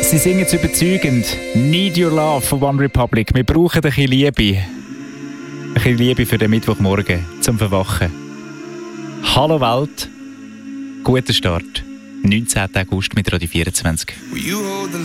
Sie singen es überzeugend. Need Your Love von One Republic. Wir brauchen ein bisschen Liebe. Ein bisschen Liebe für den Mittwochmorgen zum Verwachen. Hallo Welt. Guter Start. 19. August mit Radio 24.